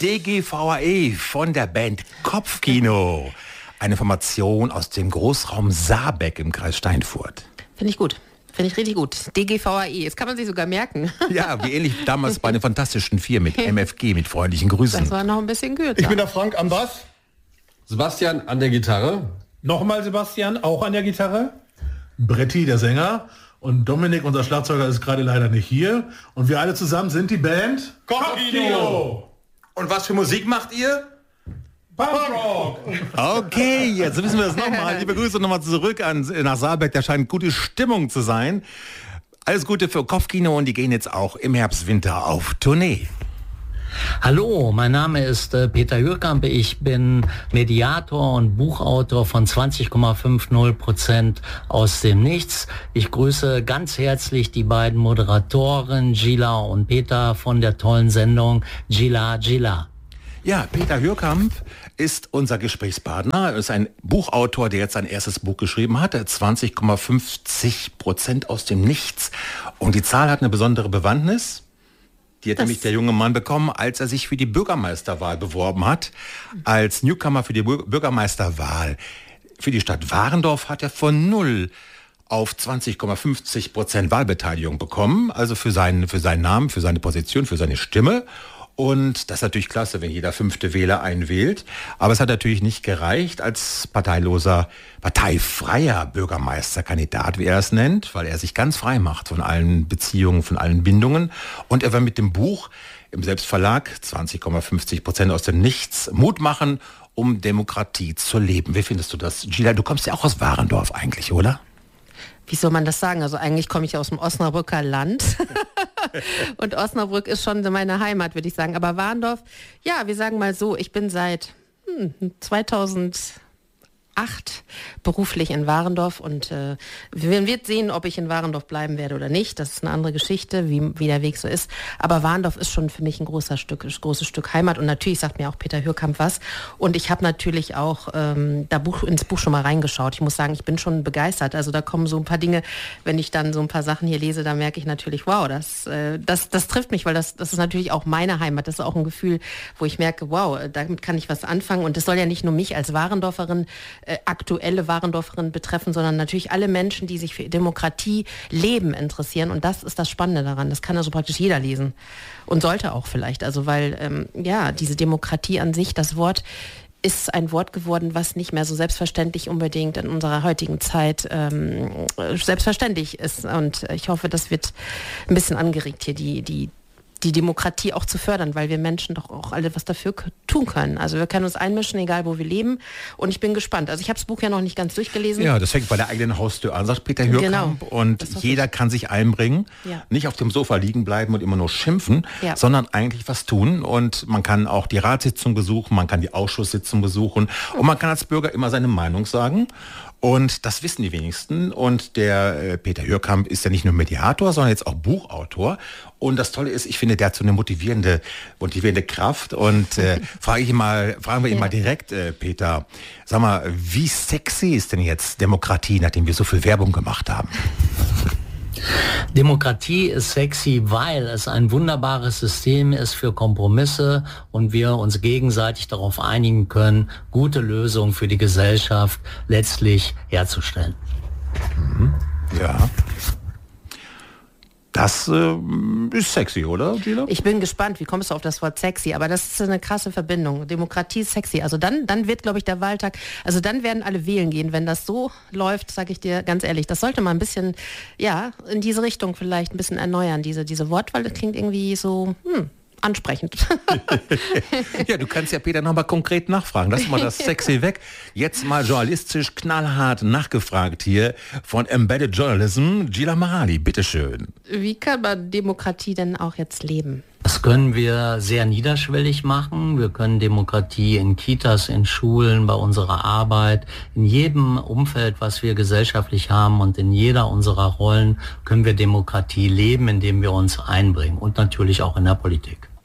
DGVAE von der Band Kopfkino. Eine Formation aus dem Großraum Saarbeck im Kreis Steinfurt. Finde ich gut. Finde ich richtig gut. DGVAE, das kann man sich sogar merken. Ja, wie ähnlich damals bei den Fantastischen Vier mit MFG, mit freundlichen Grüßen. Das war noch ein bisschen kürzer. Ich bin der Frank am Bass. Sebastian an der Gitarre. Nochmal Sebastian, auch an der Gitarre. Bretti, der Sänger. Und Dominik, unser Schlagzeuger, ist gerade leider nicht hier. Und wir alle zusammen sind die Band Kopfkino. Und was für Musik macht ihr? Punkrock. Okay, jetzt wissen wir es nochmal. Liebe Grüße nochmal zurück nach Saarbeck. Da scheint gute Stimmung zu sein. Alles Gute für Kopfkino und die gehen jetzt auch im Herbst, Winter auf Tournee. Hallo, mein Name ist Peter Hürkamp. Ich bin Mediator und Buchautor von 20,50% aus dem Nichts. Ich grüße ganz herzlich die beiden Moderatoren Gila und Peter von der tollen Sendung Gila Gila. Ja, Peter Hürkamp ist unser Gesprächspartner. Er ist ein Buchautor, der jetzt sein erstes Buch geschrieben hat. 20,50% aus dem Nichts. Und die Zahl hat eine besondere Bewandtnis. Die hat nämlich der junge Mann bekommen, als er sich für die Bürgermeisterwahl beworben hat. Als Newcomer für die Bürgermeisterwahl für die Stadt Warendorf hat er von 0 auf 20,50% Wahlbeteiligung bekommen. Also für seinen Namen, für seine Position, für seine Stimme. Und das ist natürlich klasse, wenn jeder 5. Wähler einen wählt. Aber es hat natürlich nicht gereicht als parteifreier Bürgermeisterkandidat, wie er es nennt, weil er sich ganz frei macht von allen Beziehungen, von allen Bindungen. Und er will mit dem Buch im Selbstverlag 20,50% aus dem Nichts Mut machen, um Demokratie zu leben. Wie findest du das? Gila, du kommst ja auch aus Warendorf eigentlich, oder? Wie soll man das sagen? Also eigentlich komme ich aus dem Osnabrücker Land. Und Osnabrück ist schon meine Heimat, würde ich sagen. Aber Warendorf, ja, wir sagen mal so, ich bin seit 2008 beruflich in Warendorf und wir werden sehen, ob ich in Warendorf bleiben werde oder nicht. Das ist eine andere Geschichte, wie der Weg so ist. Aber Warendorf ist schon für mich ein großes Stück Heimat und natürlich sagt mir auch Peter Hürkamp was. Und ich habe natürlich auch ins Buch schon mal reingeschaut. Ich muss sagen, ich bin schon begeistert. Also da kommen so ein paar Dinge, wenn ich dann so ein paar Sachen hier lese, da merke ich natürlich, wow, das trifft mich, weil das ist natürlich auch meine Heimat. Das ist auch ein Gefühl, wo ich merke, wow, damit kann ich was anfangen. Und das soll ja nicht nur mich als Warendorferin aktuelle Warendorferin betreffen, sondern natürlich alle Menschen, die sich für Demokratie leben, interessieren. Und das ist das Spannende daran. Das kann also praktisch jeder lesen und sollte auch vielleicht. Also weil, diese Demokratie an sich, das Wort ist ein Wort geworden, was nicht mehr so selbstverständlich unbedingt in unserer heutigen Zeit selbstverständlich ist. Und ich hoffe, das wird ein bisschen angeregt hier, die Demokratie auch zu fördern, weil wir Menschen doch auch alle was dafür tun können. Also wir können uns einmischen, egal wo wir leben. Und ich bin gespannt. Also ich habe das Buch ja noch nicht ganz durchgelesen. Ja, das fängt bei der eigenen Haustür an, sagt Peter Hürkamp. Genau. Und jeder kann sich einbringen, nicht auf dem Sofa liegen bleiben und immer nur schimpfen, sondern eigentlich was tun. Und man kann auch die Ratssitzung besuchen, man kann die Ausschusssitzung besuchen und man kann als Bürger immer seine Meinung sagen. Und das wissen die wenigsten. Und der Peter Hürkamp ist ja nicht nur Mediator, sondern jetzt auch Buchautor. Und das Tolle ist, ich finde, der hat so eine motivierende Kraft. Und fragen wir ihn mal direkt, Peter, sag mal, wie sexy ist denn jetzt Demokratie, nachdem wir so viel Werbung gemacht haben? Demokratie ist sexy, weil es ein wunderbares System ist für Kompromisse und wir uns gegenseitig darauf einigen können, gute Lösungen für die Gesellschaft letztlich herzustellen. Ja. Das ist sexy, oder, Gila? Ich bin gespannt, wie kommst du auf das Wort sexy? Aber das ist eine krasse Verbindung. Demokratie ist sexy. Also dann wird, glaube ich, der Wahltag, also dann werden alle wählen gehen. Wenn das so läuft, sage ich dir ganz ehrlich, das sollte man ein bisschen, in diese Richtung vielleicht ein bisschen erneuern. Diese Wortwahl, das klingt irgendwie so, ansprechend. Ja, du kannst ja Peter nochmal konkret nachfragen. Lass mal das sexy weg. Jetzt mal journalistisch knallhart nachgefragt hier von Embedded Journalism, Gila Marali, bitteschön. Wie kann man Demokratie denn auch jetzt leben? Das können wir sehr niederschwellig machen. Wir können Demokratie in Kitas, in Schulen, bei unserer Arbeit, in jedem Umfeld, was wir gesellschaftlich haben und in jeder unserer Rollen können wir Demokratie leben, indem wir uns einbringen und natürlich auch in der Politik.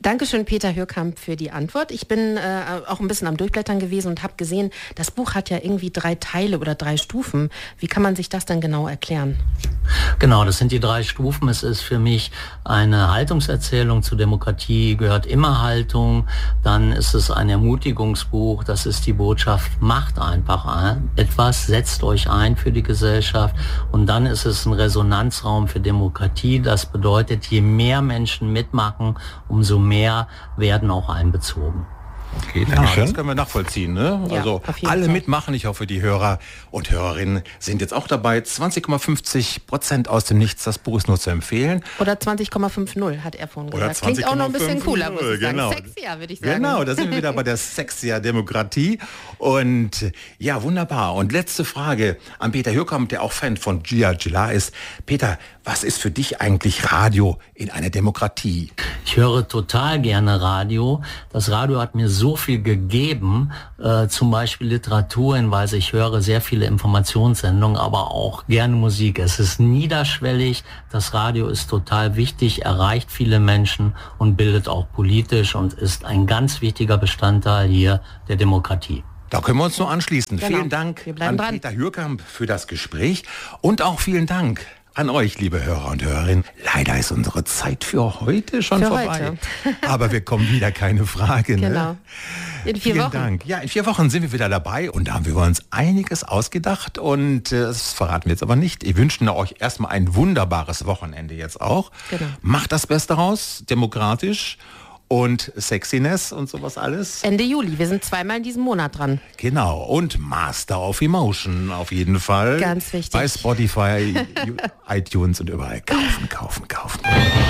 Dankeschön, Peter Hürkamp, für die Antwort. Ich bin auch ein bisschen am Durchblättern gewesen und habe gesehen, das Buch hat ja irgendwie 3 Teile oder 3 Stufen. Wie kann man sich das denn genau erklären? Genau, das sind die 3 Stufen. Es ist für mich eine Haltungserzählung zur Demokratie, gehört immer Haltung. Dann ist es ein Ermutigungsbuch, das ist die Botschaft, macht einfach etwas, setzt euch ein für die Gesellschaft. Und dann ist es ein Resonanzraum für Demokratie. Das bedeutet, je mehr Menschen mitmachen, umso mehr werden auch einbezogen. Okay, das können wir nachvollziehen. Ne? Ja, also alle mitmachen. Ich hoffe, die Hörer und Hörerinnen sind jetzt auch dabei. 20,50% aus dem Nichts. Das Buch ist nur zu empfehlen. Oder 20,50 hat er vorhin gesagt. Klingt auch noch ein bisschen cooler, muss ich sagen. Sexier, würde ich sagen. Genau, da sind wir wieder bei der Sexier Demokratie. Und ja, wunderbar. Und letzte Frage an Peter Hürkamp, der auch Fan von Gia Gila ist. Peter, was ist für dich eigentlich Radio in einer Demokratie? Ich höre total gerne Radio. Das Radio hat mir so viel gegeben, zum Beispiel Literaturhinweise. Ich höre sehr viele Informationssendungen, aber auch gerne Musik. Es ist niederschwellig. Das Radio ist total wichtig, erreicht viele Menschen und bildet auch politisch und ist ein ganz wichtiger Bestandteil hier der Demokratie. Da können wir uns nur anschließen. Genau. Vielen Dank an Peter Hürkamp für das Gespräch und auch vielen Dank an euch, liebe Hörer und Hörerinnen. Leider ist unsere Zeit für heute schon vorbei. Aber wir kommen wieder, keine Frage. Ne? Genau. In 4 Wochen. Vielen Dank. Ja, in 4 Wochen sind wir wieder dabei und da haben wir uns einiges ausgedacht und das verraten wir jetzt aber nicht. Wir wünschen euch erstmal ein wunderbares Wochenende jetzt auch. Genau. Macht das Beste raus, demokratisch. Und Sexiness und sowas alles. Ende Juli, wir sind 2-mal in diesem Monat dran. Genau, und Master of Emotion auf jeden Fall. Ganz wichtig. Bei Spotify, iTunes und überall. Kaufen.